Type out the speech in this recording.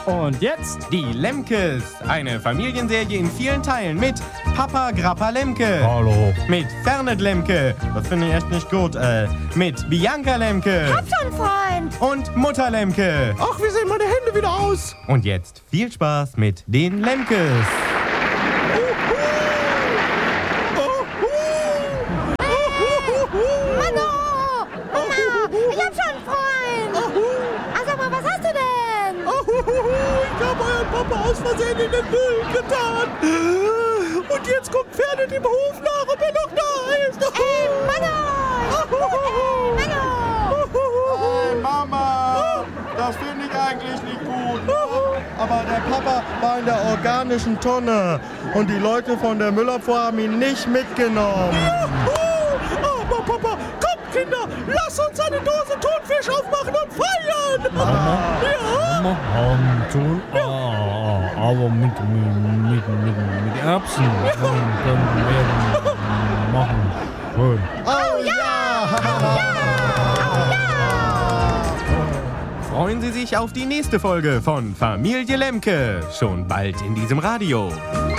Und jetzt die Lemkes. Eine Familienserie in vielen Teilen mit Papa Grappa Lemke. Hallo. Mit Fernet Lemke. Das finde ich echt nicht gut. Mit Bianca Lemke. Hab schon, Freund. Und Mutter Lemke. Ach, wie sehen meine Hände wieder aus? Und jetzt viel Spaß mit den Lemkes. Ich hab schon, Freund. Also mal, was hast du denn? Ich habe euren Papa aus Versehen in den Müll getan. Und jetzt guckt Fernet im Hof nach, ob er noch da ist. Hey Mama, das finde ich eigentlich nicht gut. Aber der Papa war in der organischen Tonne und die Leute von der Müllabfuhr haben ihn nicht mitgenommen. Aber Papa, kommt Kinder, lass uns eine Dose Thunfisch aufmachen und feiern. Ja? Aber mit Erbsen. Dann werden machen. Schön. Oh ja! Freuen Sie sich auf die nächste Folge von Familie Lemke. Schon bald in diesem Radio.